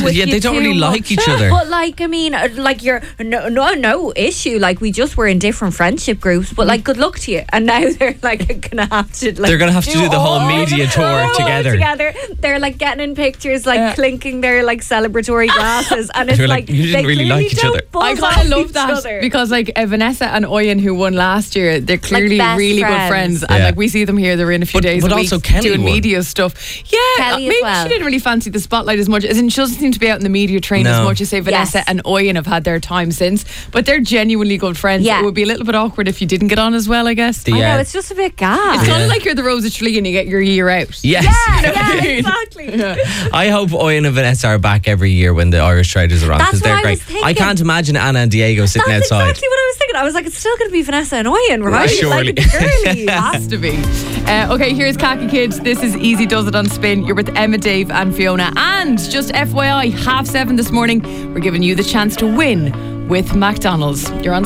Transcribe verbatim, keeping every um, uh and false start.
with yeah, you they don't too really much. like each other. But like, I mean, uh, like you're no, no, no issue. Like we just were in different friendship groups, but like, good luck to you. And now they're like gonna have to. Like, They're gonna have to do the whole all media of it tour all together. together. They're like getting in pictures, like Yeah. clinking their like celebratory glasses, and it's You're like, like, you didn't they really clearly like each don't other. buzz I off kind of love each that other. because like uh, Vanessa and Oyen, who won last year, they're clearly best really friends. good friends, and Yeah. like we see them here. They're in a few But- days but a also week Kelly doing won. media stuff. Yeah, Kelly as maybe well. she didn't really fancy the spotlight as much. As in, she doesn't seem to be out in the media train No. as much as say Vanessa Yes. and Oyen have had their time since. But they're genuinely good friends. Yeah. It would be a little bit awkward if you didn't get on as well, I guess. The, I know, uh, it's just a bit gas. It's kind Yeah. of like you're the Rose of Tralee and you get your year out. Yes. Yeah, yeah, exactly. I hope Owen and Vanessa are back every year when the Irish Traders are on, That's because what they're I great. was thinking. I can't imagine Anna and Diego sitting That's outside. exactly what I was thinking. I was like, it's still going to be Vanessa and Oyen, right? Surely. Like, it's girlies. Has to be. Uh, okay, here's Khaki Kids. This is Easy Does It on Spin. You're with Emma, Dave, and Fiona. And just F Y I, half seven this morning, we're giving you the chance to win with McDonald's. You're on